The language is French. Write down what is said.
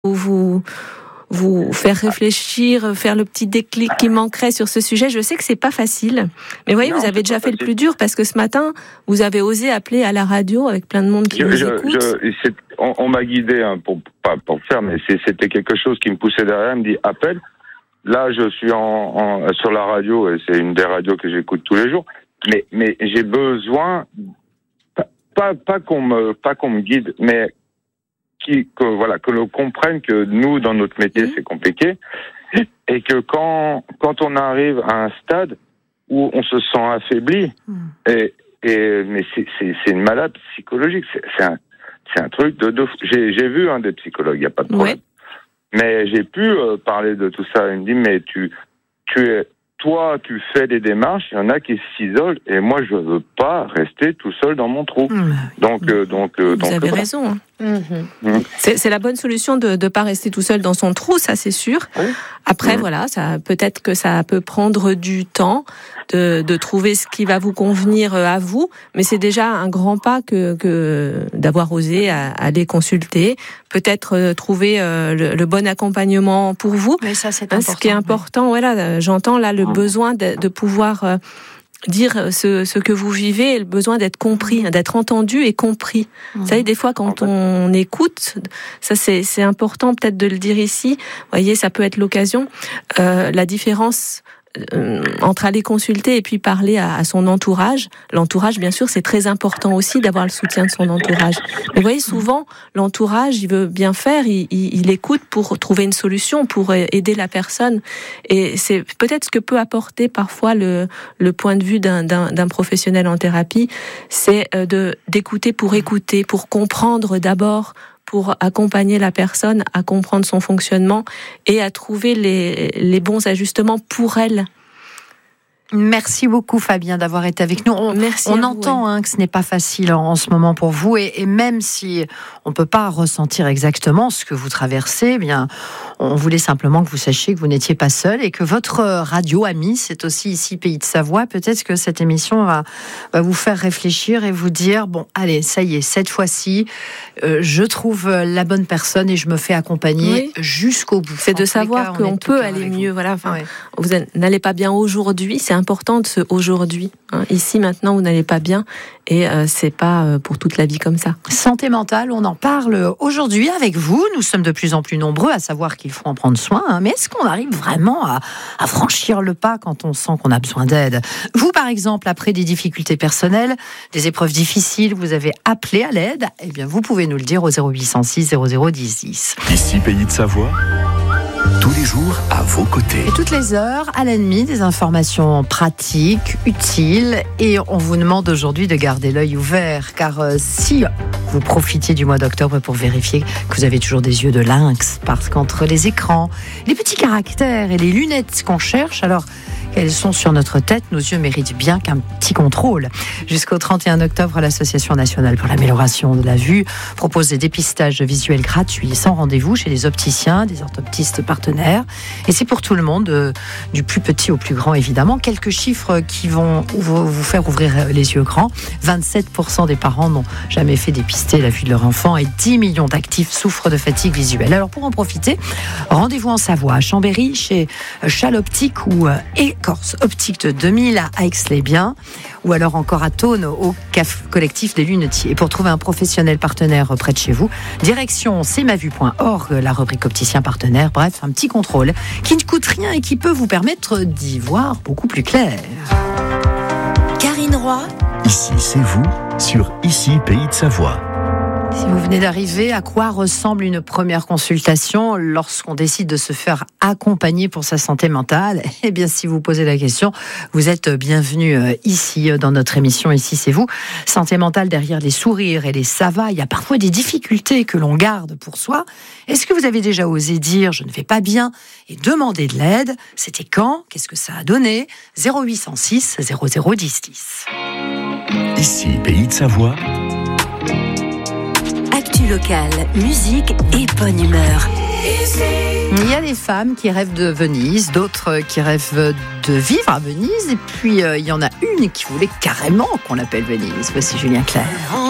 vous faire réfléchir, faire le petit déclic qui manquerait sur ce sujet. Je sais que c'est pas facile, mais voyez, vous avez déjà fait le plus dur parce que ce matin, vous avez osé appeler à la radio avec plein de monde qui vous écoute. On m'a guidé pas pour le faire, mais c'était quelque chose qui me poussait derrière. Il me dit appelle. Là, je suis sur la radio et c'est une des radios que j'écoute tous les jours. Mais j'ai besoin pas qu'on me guide, mais que l'on comprenne que nous, dans notre métier, c'est compliqué, et que quand on arrive à un stade où on se sent affaibli, mais c'est une malade psychologique, c'est un truc de j'ai vu des psychologues, il y a pas de problème, mais j'ai pu parler de tout ça. Il me dit mais tu fais des démarches, il y en a qui s'isolent, et moi je veux pas rester tout seul dans mon trou. Donc vous avez raison. Hein. C'est la bonne solution de pas rester tout seul dans son trou, ça c'est sûr. Après voilà, ça peut-être que ça peut prendre du temps de trouver ce qui va vous convenir à vous, mais c'est déjà un grand pas que d'avoir osé aller consulter, peut-être trouver le bon accompagnement pour vous. Mais ça c'est important. Ce qui est important, voilà, j'entends là le besoin de pouvoir dire ce que vous vivez et le besoin d'être compris, d'être entendu et compris. Vous savez, des fois, quand on écoute, ça c'est important peut-être de le dire ici, vous voyez, ça peut être l'occasion, la différence entre aller consulter et puis parler à son entourage. L'entourage, bien sûr, c'est très important aussi d'avoir le soutien de son entourage. Mais vous voyez, souvent, l'entourage, il veut bien faire, il écoute pour trouver une solution, pour aider la personne. Et c'est peut-être ce que peut apporter parfois le point de vue d'un professionnel en thérapie, c'est d'écouter, pour comprendre d'abord, pour accompagner la personne à comprendre son fonctionnement et à trouver les bons ajustements pour elle. Merci beaucoup Fabien d'avoir été avec nous. On entend que ce n'est pas facile en ce moment pour vous, et même si on ne peut pas ressentir exactement ce que vous traversez, eh bien, on voulait simplement que vous sachiez que vous n'étiez pas seul et que votre radio amie, c'est aussi ici Pays de Savoie. Peut-être que cette émission va vous faire réfléchir et vous dire bon, allez, ça y est, cette fois-ci, je trouve la bonne personne et je me fais accompagner jusqu'au bout. C'est de savoir qu'on peut aller mieux. Voilà. Enfin, vous n'allez pas bien aujourd'hui, c'est important de ce aujourd'hui. Ici, maintenant, vous n'allez pas bien et c'est pas pour toute la vie comme ça. Santé mentale, on en parle aujourd'hui avec vous. Nous sommes de plus en plus nombreux à savoir qu'il faut en prendre soin. Mais est-ce qu'on arrive vraiment à franchir le pas quand on sent qu'on a besoin d'aide ? Vous, par exemple, après des difficultés personnelles, des épreuves difficiles, vous avez appelé à l'aide. Eh bien, vous pouvez nous le dire au 0806 0010 10. Ici, Pays de Savoie. Tous les jours, à vos côtés. Et toutes les heures, à l'ennemi, des informations pratiques, utiles. Et on vous demande aujourd'hui de garder l'œil ouvert. Car si vous profitiez du mois d'octobre pour vérifier que vous avez toujours des yeux de lynx, parce qu'entre les écrans, les petits caractères et les lunettes qu'on cherche, alors qu'elles sont sur notre tête, nos yeux méritent bien qu'un petit contrôle. Jusqu'au 31 octobre, l'Association nationale pour l'amélioration de la vue propose des dépistages visuels gratuits, sans rendez-vous, chez les opticiens, des orthoptistes partenaires. Et c'est pour tout le monde, du plus petit au plus grand, évidemment. Quelques chiffres qui vont vous faire ouvrir les yeux grands. 27% des parents n'ont jamais fait dépister la vue de leur enfant et 10 millions d'actifs souffrent de fatigue visuelle. Alors pour en profiter, rendez-vous en Savoie, à Chambéry, chez Chal Optique ou Corse Optique de 2000 à Aix-les-Biens, ou alors encore à Thônes au CAF collectif des lunetiers. Et pour trouver un professionnel partenaire près de chez vous, direction cmavue.org, la rubrique opticien partenaire. Bref, un petit contrôle qui ne coûte rien et qui peut vous permettre d'y voir beaucoup plus clair. Karine Roy. Ici, c'est vous, sur Ici, Pays de Savoie. Si vous venez d'arriver, à quoi ressemble une première consultation lorsqu'on décide de se faire accompagner pour sa santé mentale ? Eh bien, si vous posez la question, vous êtes bienvenue ici, dans notre émission. Ici, c'est vous. Santé mentale, derrière les sourires et les ça va, il y a parfois des difficultés que l'on garde pour soi. Est-ce que vous avez déjà osé dire « je ne vais pas bien » et demander de l'aide ? C'était quand ? Qu'est-ce que ça a donné ? 0806 0010 10. Ici, Pays de Savoie. Actu locale, musique et bonne humeur. Il y a des femmes qui rêvent de Venise, d'autres qui rêvent de vivre à Venise, et puis il y en a une qui voulait carrément qu'on l'appelle Venise. Voici Julien Clerc.